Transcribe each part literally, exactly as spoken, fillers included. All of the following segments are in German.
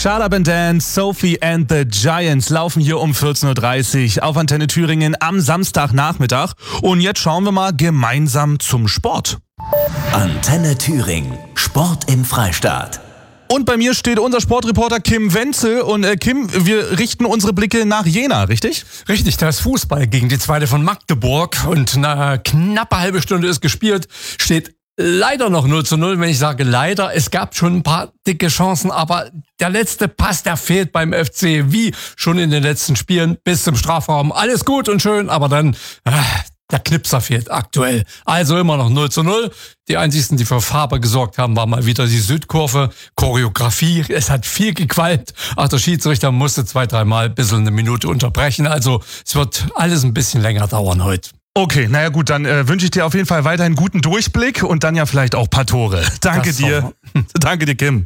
Shut Up and Dance, Sophie and the Giants laufen hier um vierzehn Uhr dreißig auf Antenne Thüringen am Samstagnachmittag. Und jetzt schauen wir mal gemeinsam zum Sport. Antenne Thüringen, Sport im Freistaat. Und bei mir steht unser Sportreporter Kim Wenzel. Und äh, Kim, wir richten unsere Blicke nach Jena, richtig? Richtig, da ist Fußball gegen die Zweite von Magdeburg. Und eine knappe halbe Stunde ist gespielt, steht leider noch null zu null, wenn ich sage leider. Es gab schon ein paar dicke Chancen, aber der letzte Pass, der fehlt beim F C, wie schon in den letzten Spielen, bis zum Strafraum. Alles gut und schön, aber dann, äh, der Knipser fehlt aktuell. Also immer noch null zu null. Die einzigsten, die für Farbe gesorgt haben, war mal wieder die Südkurve. Choreografie, es hat viel gequalmt. Ach, der Schiedsrichter musste zwei, dreimal ein bisschen eine Minute unterbrechen. Also es wird alles ein bisschen länger dauern heute. Okay, naja gut, dann äh, wünsche ich dir auf jeden Fall weiterhin guten Durchblick und dann ja vielleicht auch ein paar Tore. Danke Das dir. Danke dir, Kim.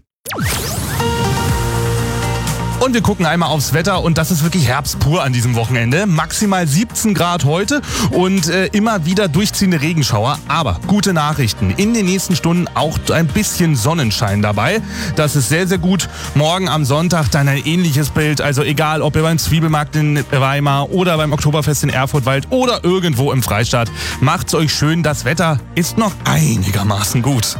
Und wir gucken einmal aufs Wetter und das ist wirklich Herbst pur an diesem Wochenende. Maximal siebzehn Grad heute und äh, immer wieder durchziehende Regenschauer. Aber gute Nachrichten. In den nächsten Stunden auch ein bisschen Sonnenschein dabei. Das ist sehr, sehr gut. Morgen am Sonntag dann ein ähnliches Bild. Also egal, ob ihr beim Zwiebelmarkt in Weimar oder beim Oktoberfest in Erfurtwald oder irgendwo im Freistaat. Macht's euch schön. Das Wetter ist noch einigermaßen gut.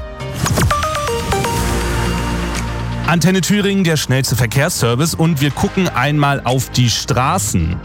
Antenne Thüringen, der schnellste Verkehrsservice und wir gucken einmal auf die Straßen.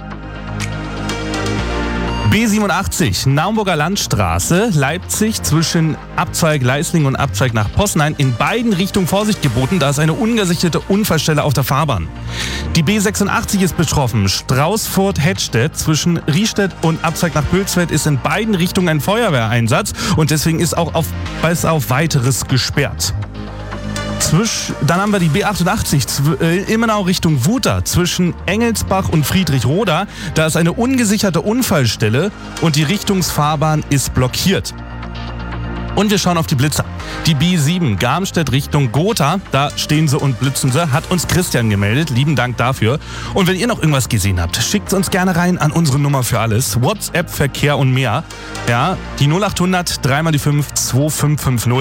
B siebenundachtzig, Naumburger Landstraße, Leipzig zwischen Abzweig Leisling und Abzweig nach Possenheim. In beiden Richtungen Vorsicht geboten, da ist eine ungesicherte Unfallstelle auf der Fahrbahn. Die B sechsundachtzig ist betroffen. Straußfurt-Hettstedt zwischen Riestedt und Abzweig nach Bülsfeld ist in beiden Richtungen ein Feuerwehreinsatz und deswegen ist auch auf, ist auf weiteres gesperrt. Zwisch, dann haben wir die B achtundachtzig, äh, Immenau Richtung Wuter, zwischen Engelsbach und Friedrichroda. Da ist eine ungesicherte Unfallstelle und die Richtungsfahrbahn ist blockiert. Und wir schauen auf die Blitzer. Die B sieben, Garmstedt Richtung Gotha, da stehen sie und blitzen sie, hat uns Christian gemeldet. Lieben Dank dafür. Und wenn ihr noch irgendwas gesehen habt, schickt uns gerne rein an unsere Nummer für alles. WhatsApp, Verkehr und mehr. Ja, die null achthundert, dreimal die fünf, zwei fünf fünf null.